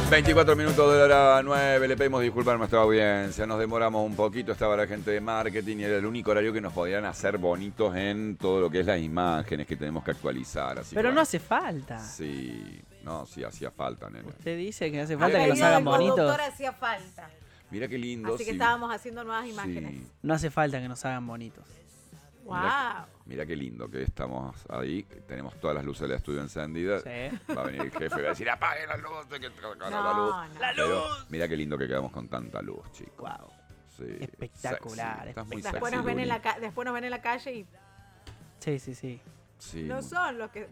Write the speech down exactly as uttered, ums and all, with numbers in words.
veinticuatro minutos de la hora nueve, le pedimos disculpas a nuestra audiencia, nos demoramos un poquito, estaba la gente de marketing y era el único horario que nos podían hacer bonitos en todo lo que es las imágenes que tenemos que actualizar. Así Pero que, no hace falta. Sí, no, sí hacía falta, nene. Usted dice que hace Ah, falta que pero nos yo hagan del bonitos. Doctor hacía falta. Mira qué lindo. Así que sí. estábamos haciendo nuevas imágenes. Sí. No hace falta que nos hagan bonitos. Wow. Mira, mira qué lindo que estamos ahí. Tenemos todas las luces del estudio encendidas. Sí. Va a venir el jefe y va a decir, apague la luz, que No, la luz. no. La Pero luz. mira qué lindo que quedamos con tanta luz, chicos. Wow. Sí. Espectacular, Sexy. Estás muy Después sexy, nos, ven en Luli. la ca- después nos ven en la calle y Sí, sí, sí. Sí, no muy- son los que